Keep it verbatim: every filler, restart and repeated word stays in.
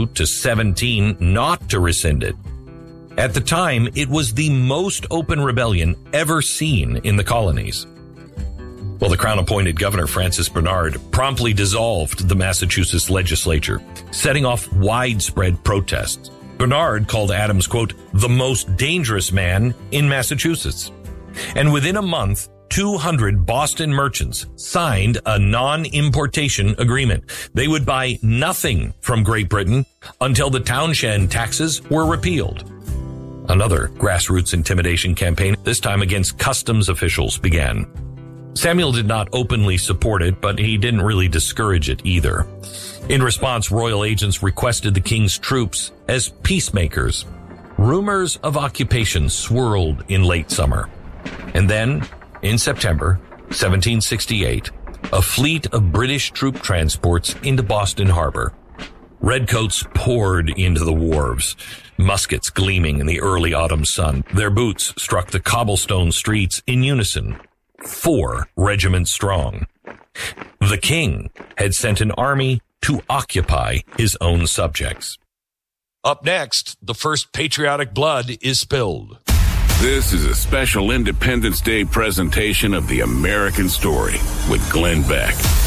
twenty-two to seventeen not to rescind it. At the time, it was the most open rebellion ever seen in the colonies. Well, the Crown-appointed Governor Francis Bernard promptly dissolved the Massachusetts legislature, setting off widespread protests. Bernard called Adams, quote, the most dangerous man in Massachusetts. And within a month, two hundred Boston merchants signed a non-importation agreement. They would buy nothing from Great Britain until the Townshend taxes were repealed. Another grassroots intimidation campaign, this time against customs officials, began. Samuel did not openly support it, but he didn't really discourage it either. In response, royal agents requested the king's troops as peacemakers. Rumors of occupation swirled in late summer. And then, in September seventeen sixty-eight, a fleet of British troop transports into Boston Harbor. Redcoats poured into the wharves, muskets gleaming in the early autumn sun. Their boots struck the cobblestone streets in unison, four regiments strong. The king had sent an army to occupy his own subjects. Up next, the first patriotic blood is spilled. This is a special Independence Day presentation of The American Story with Glenn Beck.